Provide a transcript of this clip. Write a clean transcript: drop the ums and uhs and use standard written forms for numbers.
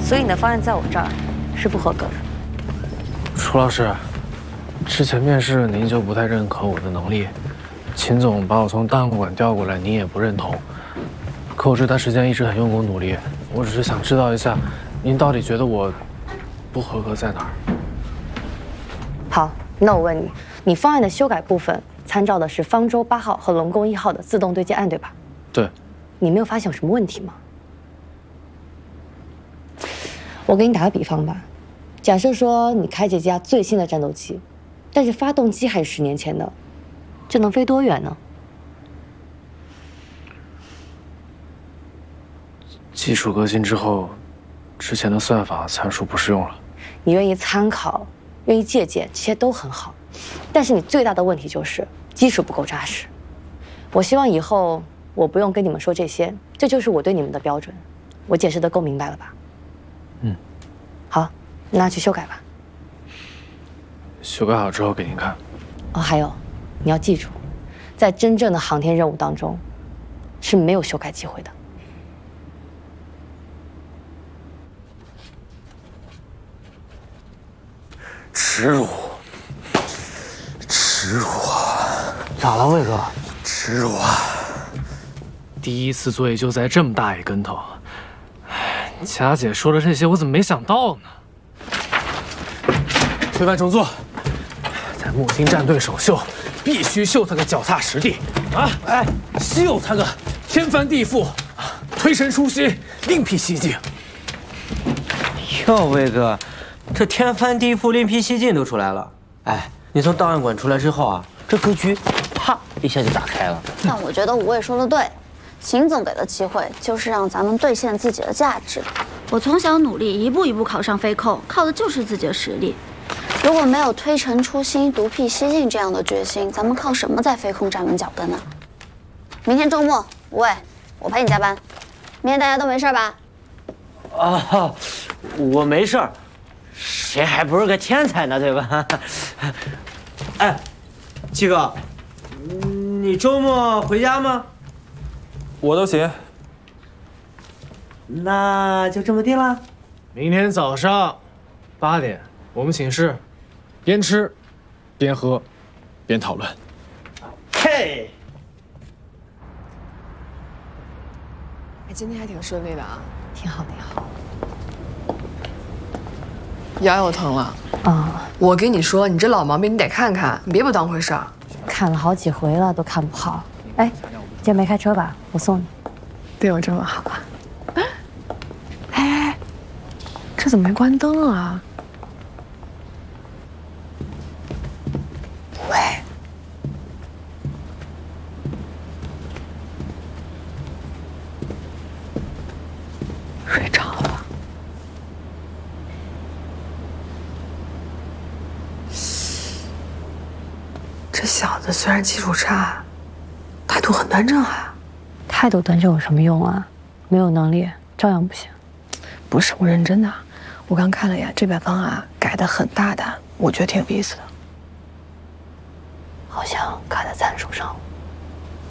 所以你的方案在我这儿是不合格的。 楚老师，之前面试您就不太认可我的能力，秦总把我从档案馆调过来，您也不认同。可我这段时间一直很用功努力，我只是想知道一下，您到底觉得我不合格在哪儿？ 好，那我问你，你方案的修改部分参照的是方舟8号和龙宫1号的自动对接案，对吧？ 对。 你没有发现有什么问题吗？我给你打个比方吧，假设说你开这架最新的战斗机，但是发动机还是10年前的，这能飞多远呢？ 技术革新之后，之前的算法参数不适用了。 你愿意参考，愿意借鉴，这些都很好，但是你最大的问题就是基础不够扎实。我希望以后我不用跟你们说这些，这就是我对你们的标准。我解释的够明白了吧？ 嗯。 好，那去修改吧。 修改好之后给您看。 哦，还有，你要记住，在真正的航天任务当中，是没有修改机会的。 耻辱！耻辱！ 咋了，魏哥？ 耻辱啊！第一次作业就栽这么大一跟头，佳姐说的这些，我怎么没想到呢？推翻重做，在木星战队首秀，必须秀他个脚踏实地啊！哎，秀他个天翻地覆，推陈出新，另辟蹊径。 哟，魏哥，这天翻地覆、另辟蹊径都出来了。哎，你从档案馆出来之后啊，这格局啪一下就打开了。 但我觉得五位说的对，秦总给的机会就是让咱们兑现自己的价值。 我从小努力，一步一步考上飞控，靠的就是自己的实力。 如果没有推陈出新、独辟蹊径这样的决心，咱们靠什么在飞控站稳脚跟呢？明天周末，五位，我陪你加班。明天大家都没事吧？ 啊，我没事儿，谁还不是个天才呢，对吧？哎，七哥，你周末回家吗？ 我都行。 那就这么定了。 明天早上8点，我们寝室，边吃边喝边讨论。 嘿， 哎，今天还挺顺利的啊， 挺好，挺好。 腰又疼了啊！ 我跟你说，你这老毛病你得看看，你别不当回事儿。 看了好几回了，都看不好。哎，今天没开车吧？我送你。 对我这么好啊？哎，这怎么没关灯啊？喂，睡着了。这小子虽然技术差，态度很端正啊。 态度端正有什么用啊？没有能力照样不行。 不是，我认真的。我刚看了一眼这版方案，改得很大胆，我觉得挺有意思的。 好像卡在参数上了。